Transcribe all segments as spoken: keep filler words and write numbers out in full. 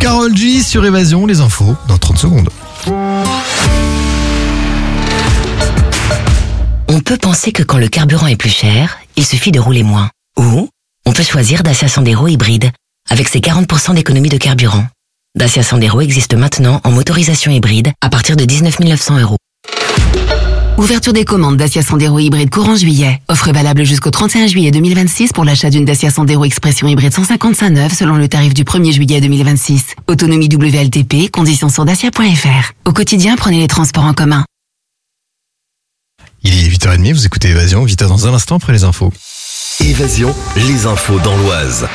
Karol G sur Évasion, les infos dans trente secondes. On peut penser que quand le carburant est plus cher, il suffit de rouler moins. Ou on peut choisir Dacia Sandero hybride, avec ses quarante pour cent d'économie de carburant. Dacia Sandero existe maintenant en motorisation hybride à partir de dix-neuf mille neuf cents euros. Ouverture des commandes Dacia Sandero hybride courant juillet. Offre valable jusqu'au trente et un juillet deux mille vingt-six pour l'achat d'une Dacia Sandero Expression hybride cent cinquante-cinq neuve selon le tarif du premier juillet deux mille vingt-six. Autonomie W L T P, conditions sur dacia point f r. Au quotidien, prenez les transports en commun. Il est huit heures trente, vous écoutez Évasion, vite dans un instant après les infos. Évasion, les infos dans l'Oise.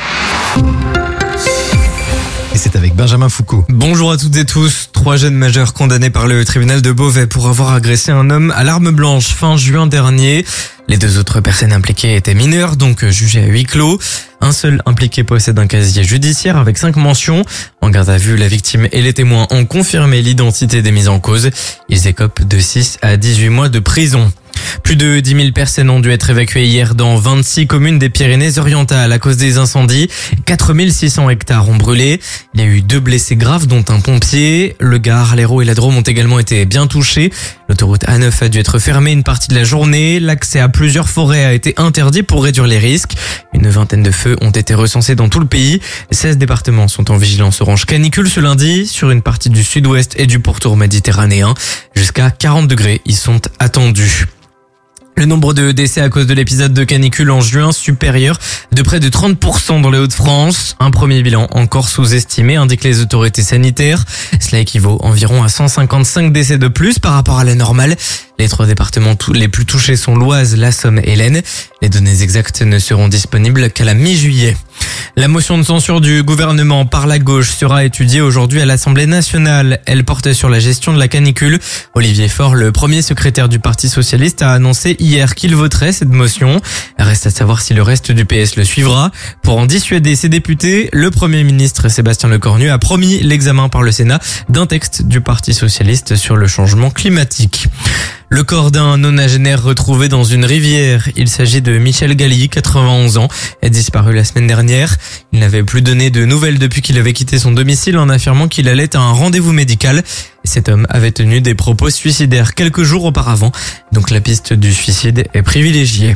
Et c'est avec Benjamin Foucault. Bonjour à toutes et tous. Trois jeunes majeurs condamnés par le tribunal de Beauvais pour avoir agressé un homme à l'arme blanche fin juin dernier. Les deux autres personnes impliquées étaient mineures, donc jugées à huis clos. Un seul impliqué possède un casier judiciaire avec cinq mentions. En garde à vue, la victime et les témoins ont confirmé l'identité des mises en cause. Ils écopent de six à dix-huit mois de prison. Plus de dix mille personnes ont dû être évacuées hier dans vingt-six communes des Pyrénées-Orientales à cause des incendies. quatre mille six cents hectares ont brûlé. Il y a eu deux blessés graves, dont un pompier. Le Gard, l'Hérault et la Drôme ont également été bien touchés. L'autoroute A neuf a dû être fermée une partie de la journée. L'accès à plusieurs forêts a été interdit pour réduire les risques. Une vingtaine de feux ont été recensés dans tout le pays. seize départements sont en vigilance orange canicule ce lundi sur une partie du sud-ouest et du pourtour méditerranéen. Jusqu'à quarante degrés y sont attendus. Le nombre de décès à cause de l'épisode de canicule en juin supérieur de près de trente pour cent dans les Hauts-de-France. Un premier bilan encore sous-estimé, indiquent les autorités sanitaires. Cela équivaut environ à cent cinquante-cinq décès de plus par rapport à la normale. Les trois départements les plus touchés sont l'Oise, la Somme et l'Aisne. Les données exactes ne seront disponibles qu'à la mi-juillet. La motion de censure du gouvernement par la gauche sera étudiée aujourd'hui à l'Assemblée nationale. Elle porte sur la gestion de la canicule. Olivier Faure, le premier secrétaire du Parti socialiste, a annoncé hier qu'il voterait cette motion. Reste à savoir si le reste du P S le suivra. Pour en dissuader ses députés, le Premier ministre Sébastien Lecornu a promis l'examen par le Sénat d'un texte du Parti socialiste sur le changement climatique. Le corps d'un nonagénaire retrouvé dans une rivière. Il s'agit de Michel Galli, quatre-vingt-onze ans, est disparu la semaine dernière. Il n'avait plus donné de nouvelles depuis qu'il avait quitté son domicile en affirmant qu'il allait à un rendez-vous médical. Cet homme avait tenu des propos suicidaires quelques jours auparavant, donc la piste du suicide est privilégiée.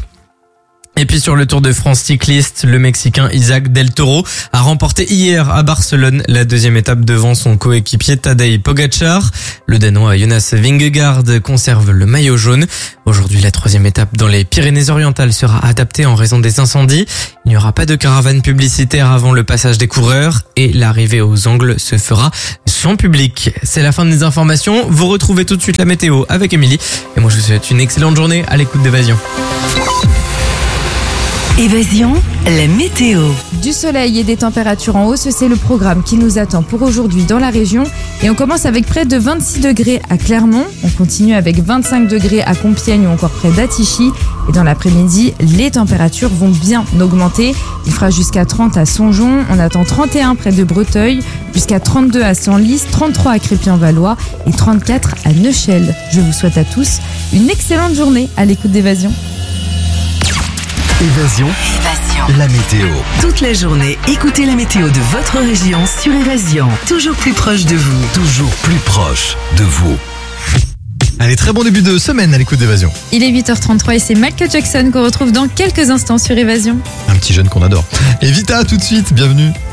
Et puis sur le Tour de France cycliste, le Mexicain Isaac Del Toro a remporté hier à Barcelone la deuxième étape devant son coéquipier Tadej Pogacar. Le Danois Jonas Vingegaard conserve le maillot jaune. Aujourd'hui, la troisième étape dans les Pyrénées-Orientales sera adaptée en raison des incendies. Il n'y aura pas de caravane publicitaire avant le passage des coureurs et l'arrivée aux angles se fera sans public. C'est la fin des informations. Vous retrouvez tout de suite la météo avec Émilie. Et moi, je vous souhaite une excellente journée à l'écoute d'Évasion. Évasion, la météo. Du soleil et des températures en hausse, c'est le programme qui nous attend pour aujourd'hui dans la région. Et on commence avec près de vingt-six degrés à Clermont. On continue avec vingt-cinq degrés à Compiègne ou encore près d'Attichy. Et dans l'après-midi, les températures vont bien augmenter. Il fera jusqu'à trente à Songeon. On attend trente et un près de Breteuil, jusqu'à trente-deux à Senlis, trente-trois à Crépy-en-Valois et trente-quatre à Neuchâtel. Je vous souhaite à tous une excellente journée à l'écoute d'Évasion. Évasion, Évasion. la météo. Toute la journée, écoutez la météo de votre région sur Évasion. Toujours plus proche de vous. Toujours plus proche de vous. Allez, très bon début de semaine à l'écoute d'Évasion. Il est huit heures trente-trois et c'est Michael Jackson qu'on retrouve dans quelques instants sur Évasion. Un petit jeune qu'on adore. Et Vita, tout de suite, bienvenue.